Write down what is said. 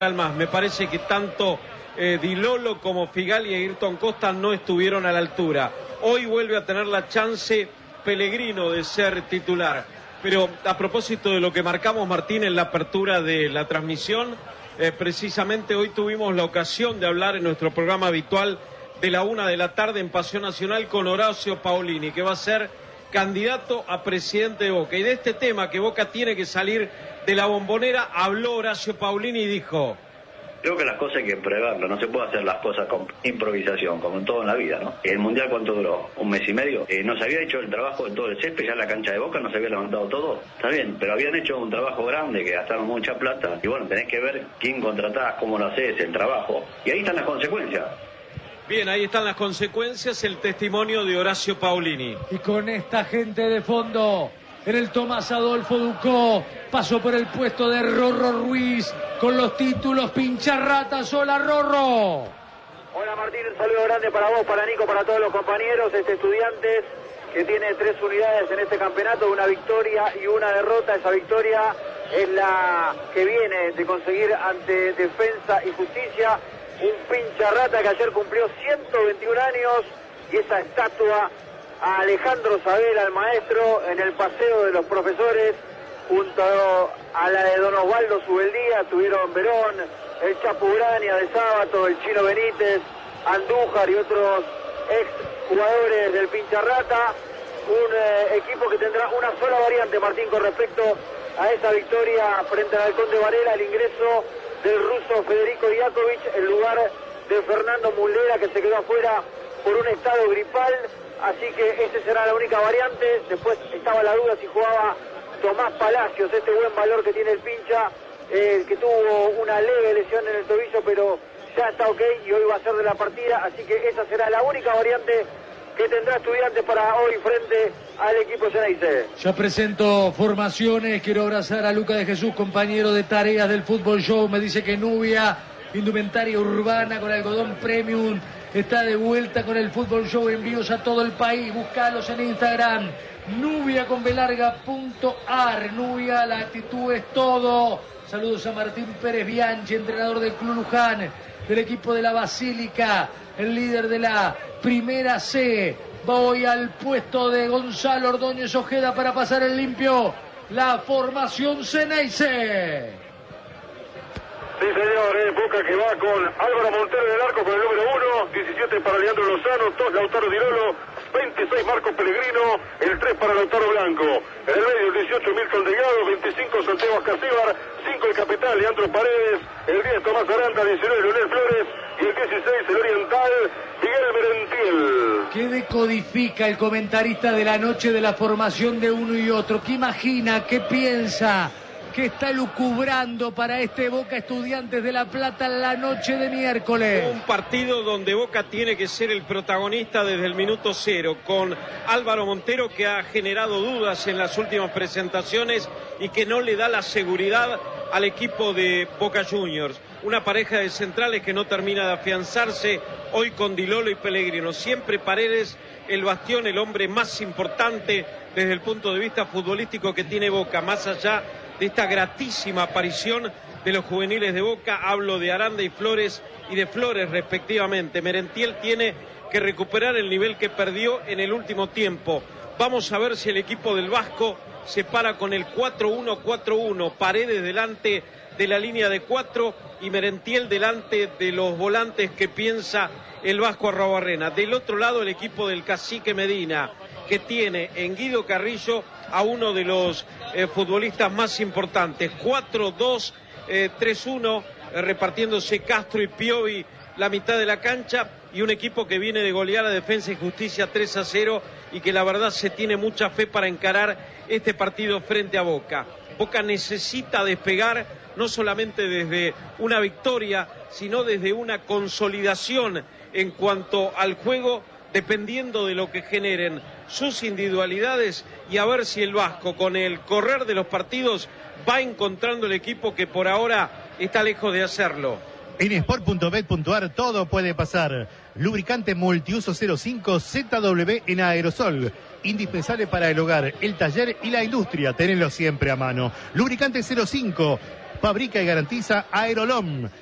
más. Me parece que tanto Di Lolo como Figal y Ayrton Costa no estuvieron a la altura. Hoy vuelve a tener la chance Pellegrino de ser titular. Pero a propósito de lo que marcamos, Martín, en la apertura de la transmisión, precisamente hoy tuvimos la ocasión de hablar en nuestro programa habitual de la 1 de la tarde en Pasión Nacional con Horacio Paolini, que va a ser candidato a presidente de Boca. Y de este tema, que Boca tiene que salir de la Bombonera, habló Horacio Paolini y dijo: creo que las cosas hay que preverlo, no se puede hacer las cosas con improvisación, como en todo en la vida, ¿no? El Mundial, ¿cuánto duró? ¿Un mes y medio? ¿No se había hecho el trabajo de todo el césped ya en la cancha de Boca? ¿No se había levantado todo? Está bien, pero habían hecho un trabajo grande, que gastaron mucha plata, y bueno, tenés que ver quién contratás, cómo lo haces, el trabajo, y ahí están las consecuencias. Bien, ahí están las consecuencias, el testimonio de Horacio Paolini. Y con esta gente de fondo, en el Tomás Adolfo Ducó, pasó por el puesto de Rorro Ruiz, con los títulos Pincharratas. Hola, Rorro. Hola, Martín, un saludo grande para vos, para Nico, para todos los compañeros. Estudiantes que tiene 3 unidades en este campeonato, una victoria y una derrota. Esa victoria es la que viene de conseguir ante Defensa y Justicia un Pincharrata que ayer cumplió 121 años, y esa estatua a Alejandro Sabela, al maestro, en el paseo de los profesores, junto a la de Don Osvaldo Subeldía. Tuvieron Verón, el Chapu Grania de Sábato, el Chino Benítez, Andújar y otros ex jugadores del Pincharrata. Un equipo que tendrá una sola variante, Martín, con respecto a esa victoria frente al Halcón de Varela: el ingreso del ruso Federico Diakovic en lugar de Fernando Muslera, que se quedó afuera por un estado gripal. Así que esa será la única variante. Después estaba la duda si jugaba Tomás Palacios, este buen valor que tiene el Pincha, que tuvo una leve lesión en el tobillo, pero ya está ok y hoy va a ser de la partida. Así que esa será la única variante que tendrá Estudiantes para hoy frente al equipo Ceneice. Ya presento formaciones. Quiero abrazar a Luca de Jesús, compañero de tareas del Fútbol Show. Me dice que Nubia, indumentaria urbana con algodón premium, está de vuelta con el Fútbol Show. Envíos a todo el país. Búscalos en Instagram, nubiaconvelarga.ar. Nubia, la actitud es todo. Saludos a Martín Pérez Bianchi, entrenador del Club Luján, del equipo de la Basílica, el líder de la Primera C. Voy al puesto de Gonzalo Ordóñez Ojeda para pasar el limpio. La formación Ceneice. Sí, señor, Boca que va con Álvaro Montero en el arco con el número 1, 17 para Leandro Lozano, 2 Lautaro Di Lolo, 26 Marcos Pellegrino, el 3 para Lautaro Blanco. En el medio el 18 Milton Delgado, 25 Santiago Ascasíbar, 5 el capitán Leandro Paredes, el 10 Tomás Aranda, 19 Leonel Flores y el 16 el oriental Miguel Merentiel. ¿Qué decodifica el comentarista de la noche de la formación de uno y otro? ¿Qué imagina? ¿Qué piensa? ¿Qué está lucubrando para este Boca Estudiantes de La Plata en la noche de miércoles? Un partido donde Boca tiene que ser el protagonista desde el minuto 0, con Álvaro Montero, que ha generado dudas en las últimas presentaciones y que no le da la seguridad al equipo de Boca Juniors. Una pareja de centrales que no termina de afianzarse hoy con Di Lolo y Pellegrino. Siempre Paredes, el bastión, el hombre más importante desde el punto de vista futbolístico que tiene Boca, más allá de esta gratísima aparición de los juveniles de Boca. Hablo de Aranda y Flores, y de Flores respectivamente. Merentiel tiene que recuperar el nivel que perdió en el último tiempo. Vamos a ver si el equipo del Vasco se para con el 4-1-4-1, Paredes delante de la línea de 4 y Merentiel delante de los volantes que piensa el Vasco Arruabarrena. Del otro lado el equipo del Cacique Medina, que tiene en Guido Carrillo a uno de los futbolistas más importantes. 4-2-3-1, repartiéndose Castro y Piovi la mitad de la cancha, y un equipo que viene de golear a Defensa y Justicia 3-0 y que la verdad se tiene mucha fe para encarar este partido frente a Boca. Boca necesita despegar no solamente desde una victoria, sino desde una consolidación en cuanto al juego, dependiendo de lo que generen sus individualidades, y a ver si el Vasco, con el correr de los partidos, va encontrando el equipo que por ahora está lejos de hacerlo. En sport.bet.ar todo puede pasar. Lubricante multiuso 05 ZW en aerosol. Indispensable para el hogar, el taller y la industria. Tenedlo siempre a mano. Lubricante 05 Fabrica y garantiza Aerolom.